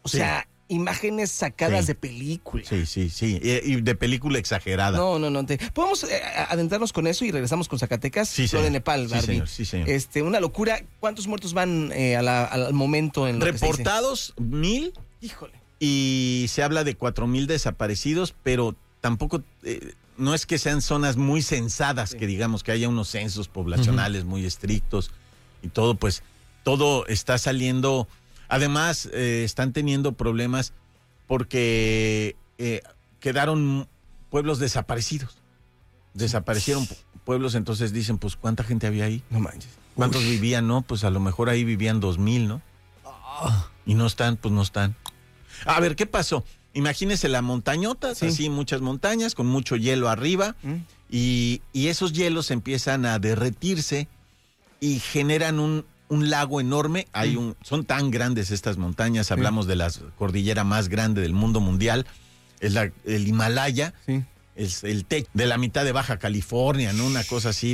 O sea, imágenes sacadas de película. Sí. Y de película exagerada. No. ¿Podemos adentrarnos con eso y regresamos con Zacatecas? Sí, Lo señor. de Nepal, Barbie. Sí, señor. Una locura. ¿Cuántos muertos van al momento en lo Reportados, 1,000. Híjole. Y se habla de 4,000 desaparecidos, pero tampoco, no es que sean zonas muy censadas, que digamos que haya unos censos poblacionales muy estrictos y todo, pues todo está saliendo. Además, están teniendo problemas porque quedaron pueblos desaparecidos. Desaparecieron pueblos, entonces dicen, pues, ¿cuánta gente había ahí? No manches. ¿Cuántos vivían? No, pues a lo mejor ahí vivían 2,000, ¿no? Y no están, pues no están. A ver, ¿qué pasó? Imagínese la montañota, así muchas montañas, con mucho hielo arriba, y esos hielos empiezan a derretirse y generan un lago enorme. Son tan grandes estas montañas, hablamos de la cordillera más grande del mundo mundial, es el Himalaya, es el techo de la mitad de Baja California, ¿no? Una cosa así